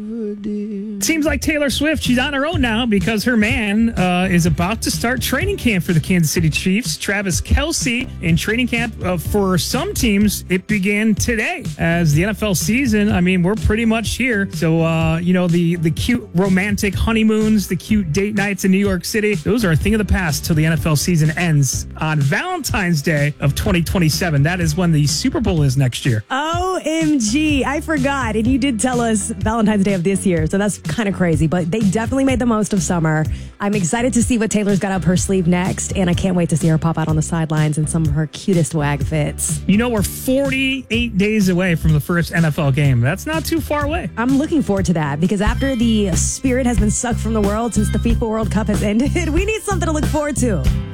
Seems like Taylor Swift, she's on her own now because her man is about to start training camp for the Kansas City Chiefs. Travis Kelce in training camp for some teams. It began today as the NFL season. I mean, we're pretty much here. So, the cute romantic honeymoons, the cute date nights in New York City, those are a thing of the past till the NFL season ends on Valentine's Day of 2027. That is when the Super Bowl is next year. OMG, I forgot. And you did tell us Valentine's Day of this year, so that's kind of crazy. But they definitely made the most of summer. I'm excited to see what Taylor's got up her sleeve next, and I can't wait to see her pop out on the sidelines in some of her cutest wag fits. You know, we're 48 days away from the first NFL game. That's not too far away. I'm looking forward to that because after the spirit has been sucked from the world since the FIFA World Cup has ended, we need something to look forward to.